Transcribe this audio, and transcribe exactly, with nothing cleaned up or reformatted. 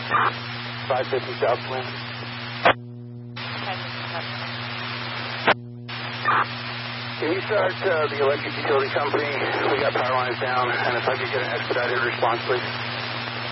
five fifty Southwind. Can you start uh, the electric utility company? We got power lines down, and if I could get an expedited response, please.